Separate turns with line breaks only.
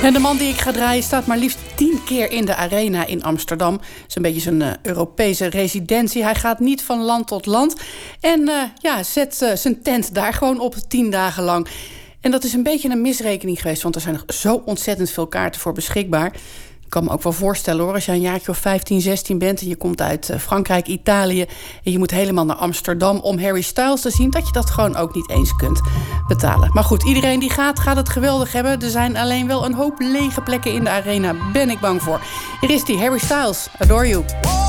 En de man die ik ga draaien staat maar liefst 10 keer in de Arena in Amsterdam. Dat is een beetje zijn Europese residentie. Hij gaat niet van land tot land. En zet zijn tent daar gewoon op 10 dagen lang. En dat is een beetje een misrekening geweest, want er zijn nog zo ontzettend veel kaarten voor beschikbaar. Ik kan me ook wel voorstellen hoor, als je een jaartje of 15, 16 bent en je komt uit Frankrijk, Italië en je moet helemaal naar Amsterdam om Harry Styles te zien, dat je dat gewoon ook niet eens kunt betalen. Maar goed, iedereen die gaat het geweldig hebben. Er zijn alleen wel een hoop lege plekken in de Arena, ben ik bang voor. Hier is die Harry Styles, Adore You.